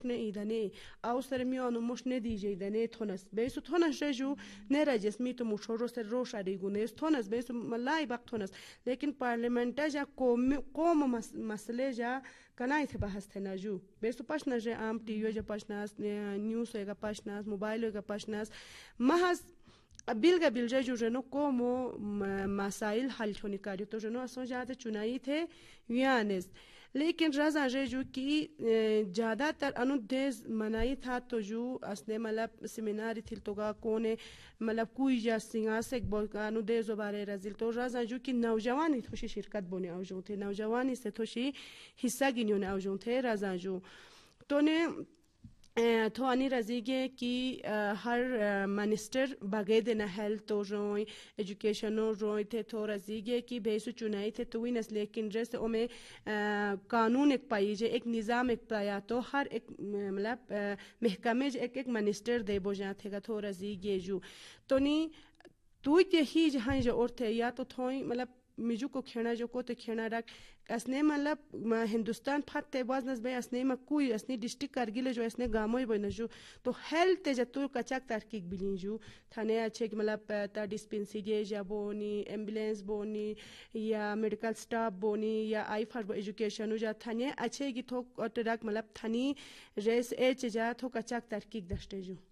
ne idane ausere mi anu mosh ne dije idane thonas besu thonas reju ne rajes mi to mushoro se rosh arigunes thonas besu malai bak thonas lekin parliamenta ja qom masle ja kanai the bahas thena ju besu pashna je am tv ja pashnas news ega pashnas mobile ega pashnas mahas bill बिलजा जो जनो को मो मसाइल हल होने कार्य तो जनो असो जाते चुनाई थे वियानेस लेकिन रजा जो कि ज़्यादातर अनुदेश मनाई था तो जो असने मतलब सेमिनार थी तो का कोने मतलब कोई जा सिंगा से बोल का अनुदेश बारे रजिल तो रजा जो कि नौजवानी थोड़ी शिरकत बोने आओ थे नौजवानी से थोड़ी हिस्सा गिनोने आओ थे रजा जो तो ने تو انی رزیگه کی هر منیستر بگه دنا هلت روی ایژوکیشن روی ته تو رزیگه کی بیسو چونایی ته تو اینس لیکن رست اومه قانون ایک پاییجه ایک نظام ایک پایا تو هر ایک مطلب محکمه ایک منیستر دی بوجا ته تو رزیگه جو تو نی تو ته هیچ هنج اورته یا تو توی مطلب میجو کو کھینا جو کو تے کھینا رکھ اسنے مطلب ہندوستان پھتے بازنس بے اسنے ما کوئی اسنے ڈسٹرکٹ کرگل جو اسنے گاموی بن جو تو ہیلتھ تے جتو کچاک تحقیق بلین جو تھانے اچھے کہ مطلب تا ڈسپنسری یا بونی ایمبولینس بونی یا میڈیکل سٹاف بونی یا آئی فار ایجوکیشن جا تھانے اچھے کی تھو رکھ مطلب تھنی ریس ایچ جا تھو کچاک تحقیق دشتے جو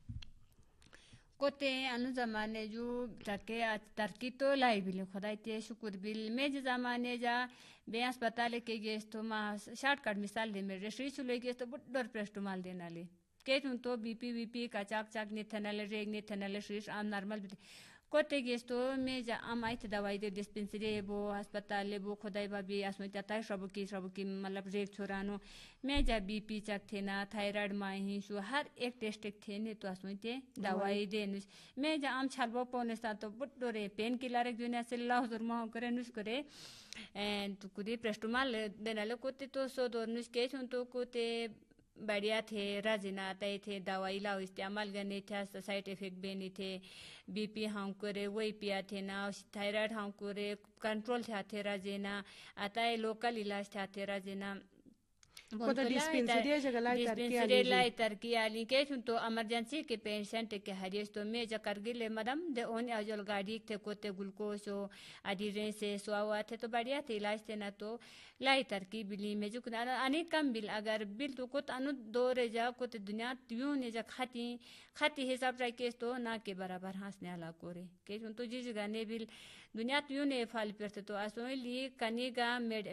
کوتے انو زمانے جو ترقی تو لائی بلی خدای تے شکر بل میں جو زمانے جا بے اسپتال کے گیس تو ما شارٹ کٹ مثال دے میرے شری چلے گیس تو بڑر پرسٹو مال دینا لے کہ تو بی پی کا چاک چاک نہیں تھنالے ریگ نہیں تھنالے شریش عام نارمل بھی کوتے گیس تو میں جا ام آئی تھے دوائی دے ڈسپنسری بو ہسپتال بو خدای بابی اسمت تا شربو کی مطلب ریگ چھورانو میں جا بی پی چک تھے نا تھائرائیڈ ماہی شو ہر ایک ٹیسٹ تھے نے تو اسمت دوائی دے نش میں جا ام چھلبو پونے سا تو بڑو رے پین کلر ایک دنیا سے اللہ حضور ماں کرے نش کرے تو کدی پرسٹمال دینا لے کوتے تو سو دور نش کے چھن تو کوتے بڑھیا تھے رازینا آتے تھے دوائی لاؤ استعمال کرنے تھے سائڈ افیکٹ بھی نہیں تھے بی پی ہاں کرے وہی پیا تھے نا تھائرائڈ ہاں کرے کنٹرول تھے رازینا آتا ہے لوکل علاج تھے رازینا ڈسپنسری لائی ترقی آلی کہ تو ایمرجنسی کے پیشنٹ کے حریش تو میں جا کرگل مدم دے اون اجول گاڑی تھے کوتے گلوکوز ہو ادھی رین سے سوا تھے تو بڑھیا تھے علاج تھے نا تو لائی ترقی بلی میں جو انی کم بل اگر بل تو کوت انو دور جا کوت دنیا تیوں نے جا خاتی حساب رکھے تو نہ کے برابر ہنسنے والا کورے کہ تو جی جگہ نے بل دنیا تیوں نے فال پرتے تو اسوئی لی کنی گا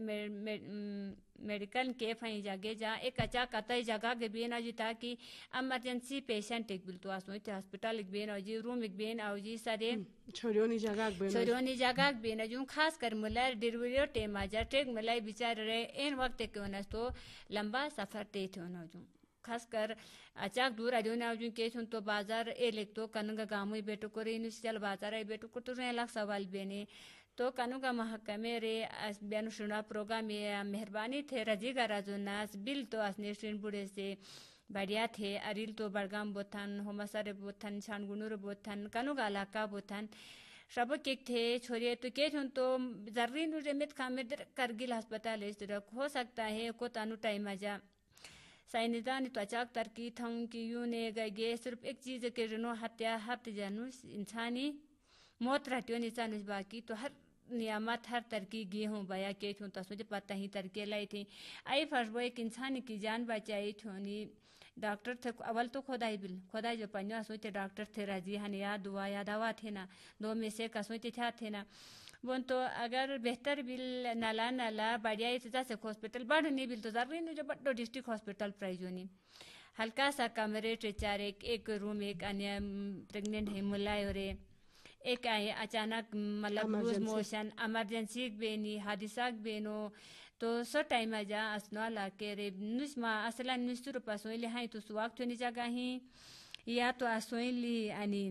میڈیکل کے فائن جگہ جا ایک اچھا کتائی جگہ کے بین آجی تاکہ ایمرجنسی پیشنٹ ایک بل تو اسوئی تھے ہسپتال ایک بین آجی روم ایک بین آجی سارے چھوڑیونی جگہ بین آجی خاص کر ملائر ڈیلیوری ٹیم آجا ٹیک ملائی بیچار رہے این وقت کے ونس تو لمبا سفر تے تھے انہوں خاص کر اچاک دور آجو نا آجو کے سن تو بازار اے لیک تو کنگا گاموی بیٹو کو رہی نوشیل بازار آئی بیٹو کو تو رہے لاکھ سوال بینے تو کنگا محکمے رے بیانو شنہ پروگرام مہربانی تھے رضی گا رازو ناس بل تو اسنے شرین بوڑے سے بڑھیا تھے اریل تو بڑگام بوتھن ہومسار بوتھن چھانگونور بوتھن کنگا علاقہ بوتھن شبک ایک تھے چھوڑیے تو کہ تو ضروری نو رمت خامد کرگل ہسپتال اس طرح ہو سکتا ہے کو تانو ٹائم آجا سائنسدان تو اچاک ترقی تھنگ کی یوں نے گئے صرف ایک چیز کے رنو ہتیا ہت جانوس انسانی موت رہتیوں انسانوس باقی تو ہر نعمت ہر ترقی گئے ہوں بیا کے تھوں تو مجھے پتہ ہی ترقی لائی تھی آئی فرض وہ ایک انسان کی جان بچائی تھونی ڈاکٹر تھے اول تو خدای بل خدای جو پنجو سوچتے ڈاکٹر تھے راضی ہن یا دوا تھے نا دو میں سے کا سوچتے تھے نا بون تو اگر بہتر بل نالا بڑھیا سے ہاسپٹل بڑھ نہیں بل تو ضروری نہیں جو بڑو ڈسٹرکٹ ہاسپٹل پرائزو نہیں ہلکا سا کمرے چار ایک روم ایک انیا پریگننٹ ہے ملائے اور ایک آئے اچانک مطلب لوز موشن ایمرجنسی بینی حادثات بینو تو سو ٹائم جا اسنو لا کے رے نسما اصلا نسر پسوئی لی ہائی تو سواک تھونی جگہ ہی یا تو اسوئی لی انی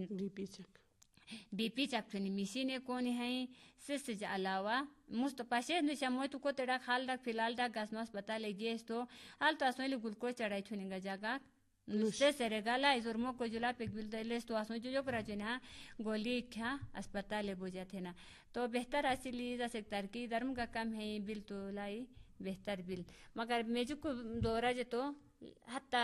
بی پی چک تھونی مشین کونی ہائی سس جا علاوہ مستپاشے نشا موئی تو کو تیرا خال ڈاک فیلال ڈاک گاسما اسپتال گیس تو حال تو اسوئی لی گلکوز چڑھائی تھونی گا جگہ نستے سرے گالا ازورمو کو جلا پیک بل دلیس تو اسوئی جو پرا جنا گولی کھا اسپتال بوجا تھے نا تو بہتر اصلی جیسے ترقی درم کا کم ہے بل تو لائی بہتر بل مگر میجو کو دورہ جو تو حتی